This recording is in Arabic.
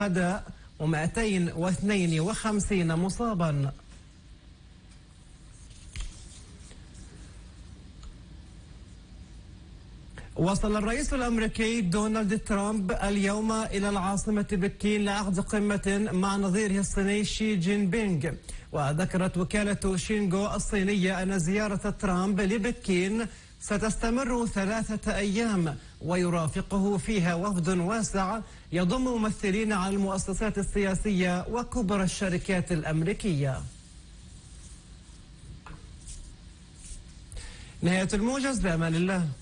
شهداء و252 مصابا. وصل الرئيس الأمريكي دونالد ترامب اليوم إلى العاصمة بكين لعقد قمة مع نظيره الصيني شي جين بينغ. وذكرت وكالة شينغو الصينية أن زيارة ترامب لبكين ستستمر 3 أيام، ويرافقه فيها وفد واسع يضم ممثلين عن المؤسسات السياسية وكبرى الشركات الأمريكية. نهاية الموجز، بأمان الله.